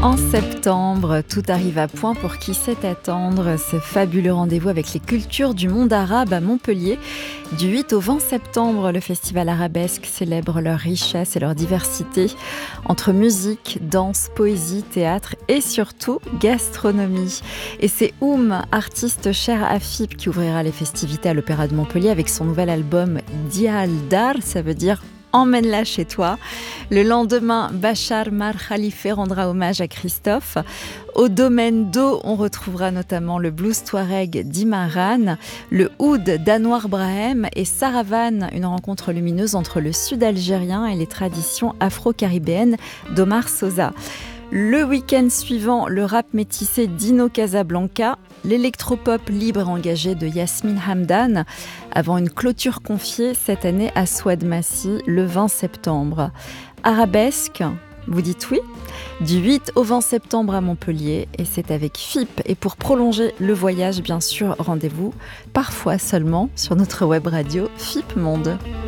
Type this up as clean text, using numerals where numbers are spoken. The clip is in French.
En septembre, tout arrive à point pour qui sait attendre. Ce fabuleux rendez-vous avec les cultures du monde arabe à Montpellier. Du 8 au 20 septembre, le festival arabesque célèbre leur richesse et leur diversité entre musique, danse, poésie, théâtre et surtout gastronomie. Et c'est artiste cher à FIP, qui ouvrira les festivités à l'Opéra de Montpellier avec son nouvel album Dial Dar, ça veut dire emmène-la chez toi. Le lendemain, Bachar Mar Khalife rendra hommage à Christophe. Au domaine d'eau, on retrouvera notamment le blues touareg d'Imaran, le oud d'Anwar Brahem et Saravan, une rencontre lumineuse entre le sud algérien et les traditions afro-caribéennes d'Omar Sosa. Le week-end suivant, le rap métissé d'Ino Casablanca, l'électropop libre et engagé de Yasmine Hamdan, avant une clôture confiée cette année à Souad Massi le 20 septembre. Arabesque, vous dites oui ? Du 8 au 20 septembre à Montpellier, et c'est avec FIP. Et pour prolonger le voyage, bien sûr, rendez-vous parfois seulement sur notre web radio FIP Monde.